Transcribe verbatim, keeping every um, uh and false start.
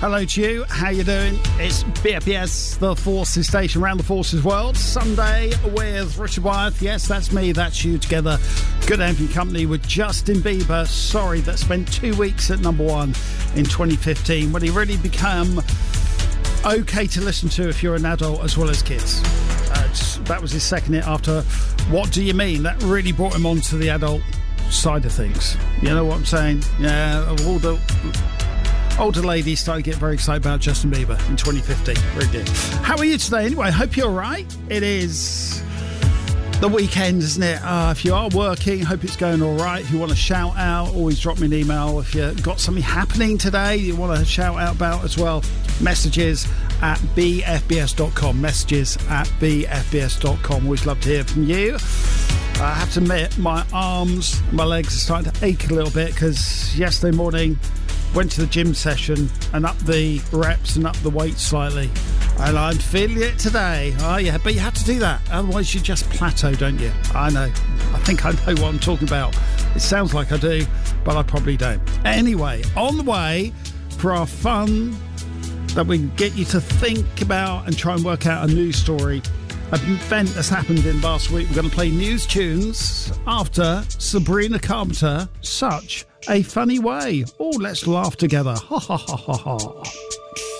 Hello to you. How you doing? It's B F B S, the Forces Station around the Forces world. Sunday with Richard Wyeth. Yes, that's me. That's you together. Good having company with Justin Bieber. Sorry, that spent two weeks at number one in twenty fifteen when he really became okay to listen to if you're an adult as well as kids. Uh, that was his second hit after What Do You Mean? That really brought him on to the adult side of things. You know what I'm saying? Yeah, all the older ladies started to get very excited about Justin Bieber in twenty fifteen. Very good. How are you today anyway? I hope you're all right. It is the weekend, isn't it? Uh, if you are working, hope it's going all right. If you want to shout out, always drop me an email. If you've got something happening today you want to shout out about as well, messages at b f b s dot com. Messages at b f b s dot com. Always love to hear from you. I have to admit, my arms, my legs are starting to ache a little bit because yesterday morning went to the gym session and up the reps and up the weight slightly. And I'm feeling it today. Oh, yeah, but you have to do that. Otherwise, you just plateau, don't you? I know. I think I know what I'm talking about. It sounds like I do, but I probably don't. Anyway, on the way for our fun that we can get you to think about and try and work out a news story. An event that's happened in last week. We're going to play news tunes after Sabrina Carpenter, Such a Funny Way. Oh, let's laugh together. Ha ha ha ha ha.